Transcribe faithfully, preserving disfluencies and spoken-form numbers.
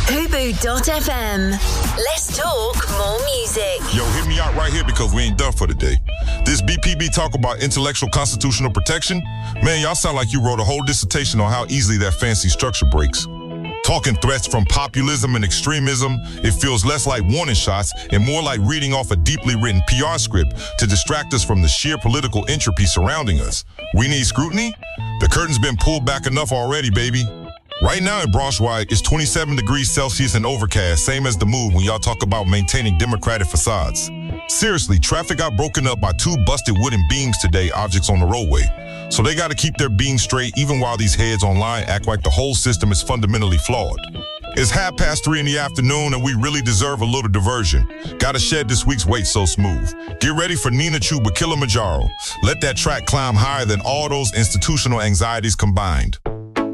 Hubu dot F M. Let's talk more music. Yo, hit me out right here because we ain't done for the day. This B P B talk about intellectual constitutional protection? Man, y'all sound like you wrote a whole dissertation on how easily that fancy structure breaks. Talking threats from populism and extremism, it feels less like warning shots and more like reading off a deeply written P R script to distract us from the sheer political entropy surrounding us. We need scrutiny? The curtain's been pulled back enough already, baby. Right now in Braunschweig, it's twenty-seven degrees Celsius and overcast, same as the mood when y'all talk about maintaining democratic facades. Seriously, traffic got broken up by two busted wooden beams today, objects on the roadway. So they gotta keep their beams straight even while these heads online act like the whole system is fundamentally flawed. It's half past three in the afternoon and we really deserve a little diversion. Gotta shed this week's weight so smooth. Get ready for Nina Chuba Kilimanjaro. Let that track climb higher than all those institutional anxieties combined.